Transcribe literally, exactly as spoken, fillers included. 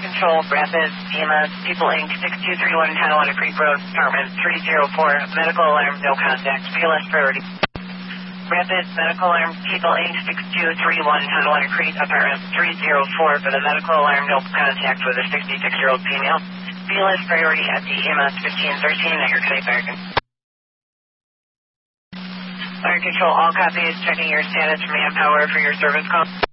Control, Rapids, E M S, People Incorporated, six two three one Tonawanda Creek Road, Apartment three oh four, medical alarm, no contact, P L S priority. Rapids, medical alarm, People Incorporated, six two three one Tonawanda Creek, Apartment three oh four for the medical alarm, no contact with a sixty-six-year-old female. P L S priority at the E M S fifteen thirteen at your Connect American. Fire Control, all copies, checking your status from Manpower for your service call.